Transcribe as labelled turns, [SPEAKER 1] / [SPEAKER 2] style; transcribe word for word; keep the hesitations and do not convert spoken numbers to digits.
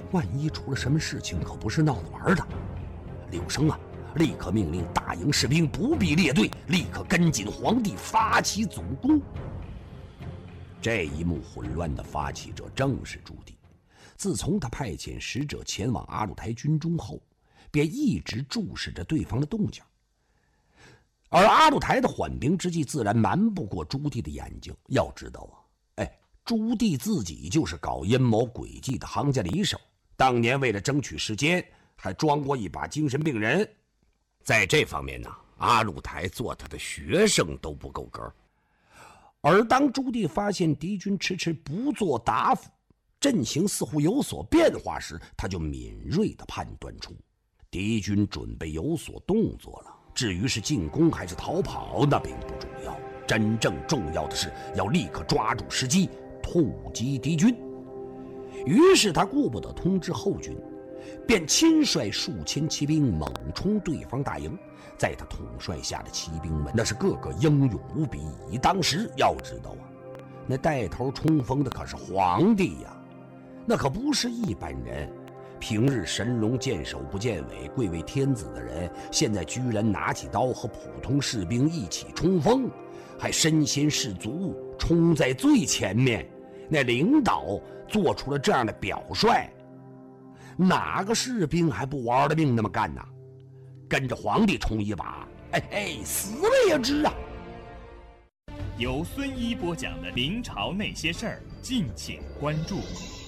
[SPEAKER 1] 万一出了什么事情，可不是闹着玩的。柳生啊，立刻命令大营士兵不必列队，立刻跟紧皇帝发起总攻。这一幕混乱的发起者正是朱棣。自从他派遣使者前往阿鲁台军中后，便一直注视着对方的动静。而阿鲁台的缓兵之计自然瞒不过朱棣的眼睛。要知道啊，哎，朱棣自己就是搞阴谋诡计的行家里手，当年为了争取时间，还装过一把精神病人。在这方面呢，阿鲁台做他的学生都不够格。而当朱棣发现敌军迟迟不做答复，阵型似乎有所变化时，他就敏锐地判断出敌军准备有所动作了。至于是进攻还是逃跑，那并不重要，真正重要的是要立刻抓住时机突击敌军。于是他顾不得通知后军，便亲率数千骑兵猛冲对方大营。在他统帅下的骑兵们那是个个英勇无比。当时要知道啊，那带头冲锋的可是皇帝呀，那可不是一般人。平日神龙见首不见尾，贵为天子的人，现在居然拿起刀和普通士兵一起冲锋，还身先士卒，冲在最前面。那领导做出了这样的表率，哪个士兵还不玩了命那么干呢？跟着皇帝冲一把，哎哎，死了也值啊！
[SPEAKER 2] 由孙一播讲的明朝那些事儿，敬请关注。